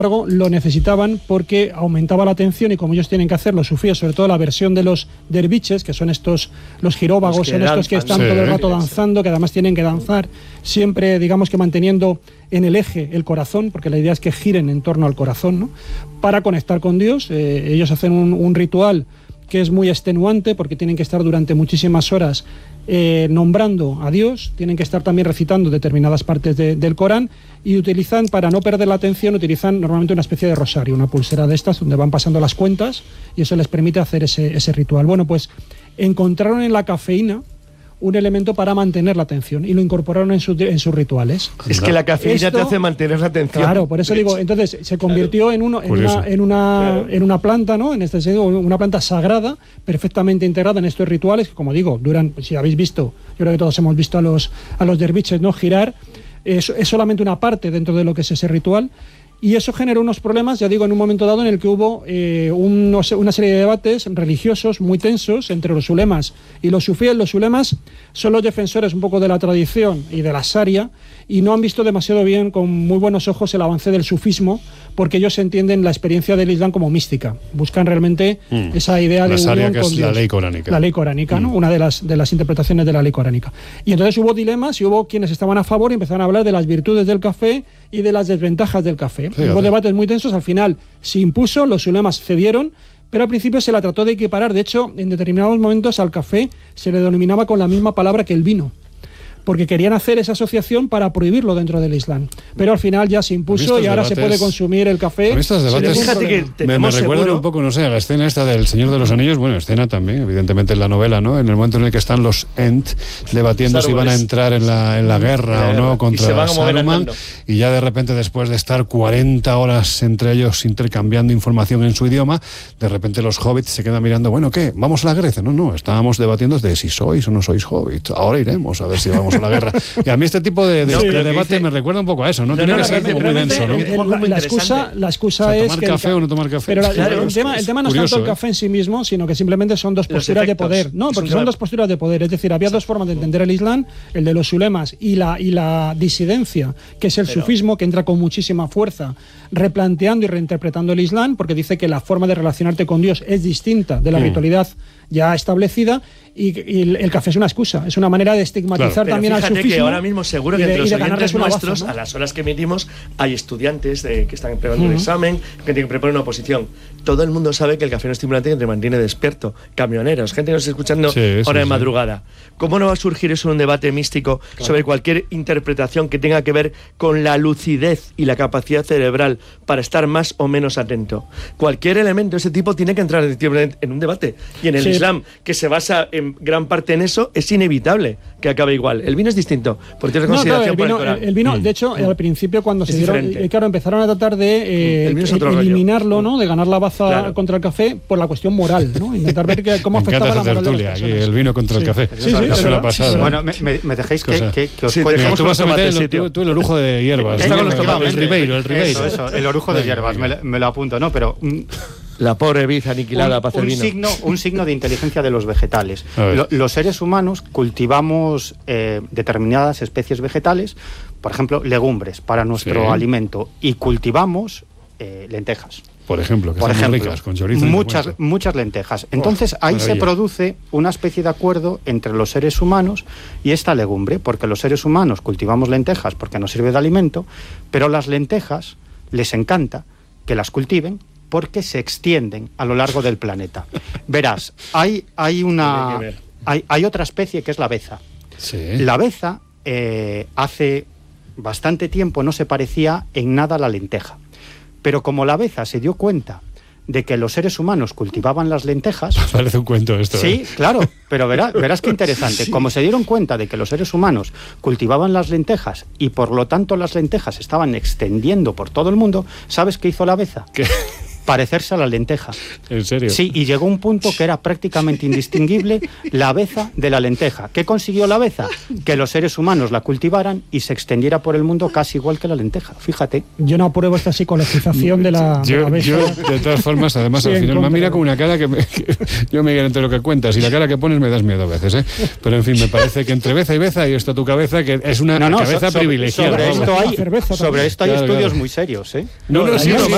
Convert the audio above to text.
lo necesitaban porque aumentaba la atención y como ellos tienen que hacer, los sufíes, sobre todo la versión de los derviches, que son estos, los giróvagos, son estos que están todo el rato danzando, que además tienen que danzar siempre, digamos que manteniendo en el eje el corazón, porque la idea es que giren en torno al corazón, ¿no? Para conectar con Dios. Ellos hacen un ritual que es muy extenuante porque tienen que estar durante muchísimas horas nombrando a Dios, tienen que estar también recitando determinadas partes del Corán y utilizan, para no perder la atención, utilizan normalmente una especie de rosario, una pulsera de estas donde van pasando las cuentas y eso les permite hacer ese ritual. Bueno, pues encontraron en la cafeína un elemento para mantener la atención y lo incorporaron en sus rituales. Es que la cafeína te hace mantener la atención. Claro, por eso digo, entonces se convirtió en una planta, ¿no? En este sentido, una planta sagrada, perfectamente integrada en estos rituales, que como digo, duran, si habéis visto, yo creo que todos hemos visto a los derviches, ¿no? Girar, es solamente una parte dentro de lo que es ese ritual. Y eso generó unos problemas, ya digo, en un momento dado en el que hubo una serie de debates religiosos muy tensos entre los ulemas y los sufíes. Los ulemas son los defensores un poco de la tradición y de la sharia y no han visto demasiado bien, con muy buenos ojos, el avance del sufismo, porque ellos entienden la experiencia del Islam como mística. Buscan realmente esa idea de unión con Dios. La ley coránica. La ley coránica, ¿no? Una de las interpretaciones de la ley coránica. Y entonces hubo dilemas y hubo quienes estaban a favor y empezaron a hablar de las virtudes del café y de las desventajas del café. Hubo debates muy tensos, al final se impuso, los ulemas cedieron, pero al principio se la trató de equiparar. De hecho, en determinados momentos al café se le denominaba con la misma palabra que el vino, porque querían hacer esa asociación para prohibirlo dentro del Islam. Pero al final ya se impuso y ahora se puede consumir el café. Estos debates fíjate que me recuerdan un poco, no sé, a la escena esta del Señor de los Anillos, bueno, escena también, evidentemente en la novela, ¿no? En el momento en el que están los Ent debatiendo si van a entrar en la guerra o no contra Saruman, y ya de repente, después de estar 40 horas entre ellos intercambiando información en su idioma, de repente los hobbits se quedan mirando, bueno, ¿qué? ¿Vamos a la guerra? No, estábamos debatiendo de si sois o no sois hobbits. Ahora iremos a ver si vamos a la guerra. Y a mí este tipo de debate me recuerda un poco a eso, ¿no? Tiene que ser muy denso, ¿no? La excusa es tomar café o no tomar café. Pero el tema no es tanto el café en sí mismo, sino que simplemente son dos posturas de poder. No, porque son dos posturas de poder. Es decir, había dos formas de entender el Islam, el de los ulemas y la disidencia, que es el sufismo, que entra con muchísima fuerza, replanteando y reinterpretando el Islam, porque dice que la forma de relacionarte con Dios es distinta de la ritualidad ya establecida, y el café es una excusa, es una manera de estigmatizar también al sufismo. Que ahora mismo seguro que entre los oyentes nuestros, ¿no? A las horas que emitimos, hay estudiantes que están preparando un examen, que tienen que preparar una oposición. Todo el mundo sabe que el café no es estimulante, que te mantiene despierto. Camioneros, gente que nos está escuchando hora de madrugada. ¿Cómo no va a surgir eso en un debate místico sobre cualquier interpretación que tenga que ver con la lucidez y la capacidad cerebral para estar más o menos atento? Cualquier elemento de ese tipo tiene que entrar en un debate. Y en el Islam, que se basa en gran parte en eso, es inevitable que acabe igual. El vino es distinto, porque tiene consideración por el Corán. El vino, de hecho, al principio cuando se dieron, claro, empezaron a tratar de eliminarlo, ¿no? De ganar la baza contra el café por la cuestión moral, ¿no? Intentar ver cómo afectaba la moral de las personas. El vino contra el café. Es una pasada. Bueno, me dejéis que os cuente. Tú vas a meter tú el orujo de hierbas. El Ribeiro. Eso, el orujo de hierbas, me lo apunto, ¿no? Pero la pobre vid aniquilada para hacer vino. Un signo de inteligencia de los vegetales. Los seres humanos cultivamos determinadas especies vegetales, por ejemplo, legumbres para nuestro alimento, y cultivamos lentejas. Por ejemplo, que son muy ricas, con chorizo. Muchas lentejas. Entonces ahí se produce una especie de acuerdo entre los seres humanos y esta legumbre, porque los seres humanos cultivamos lentejas porque nos sirve de alimento, pero las lentejas les encanta que las cultiven porque se extienden a lo largo del planeta. Verás, hay otra especie que es la beza. La beza hace bastante tiempo no se parecía en nada a la lenteja. Pero como la beza se dio cuenta de que los seres humanos cultivaban las lentejas... Parece un cuento esto. Sí, claro, pero verás qué interesante. Como se dieron cuenta de que los seres humanos cultivaban las lentejas y por lo tanto las lentejas se estaban extendiendo por todo el mundo, ¿sabes qué hizo la beza? ¿Qué? Parecerse a la lenteja. ¿En serio? Sí, y llegó un punto que era prácticamente indistinguible la beza de la lenteja. ¿Qué consiguió la beza? Que los seres humanos la cultivaran y se extendiera por el mundo casi igual que la lenteja. Fíjate. Yo no apruebo esta psicologización de la beza. Yo, de todas formas, además, al final me mira con una cara que yo me entre lo que cuentas y la cara que pones me das miedo a veces, ¿eh? Pero en fin, me parece que entre beza y beza y está tu cabeza, que es una cabeza privilegiada. Sobre esto hay estudios muy serios, ¿eh? No,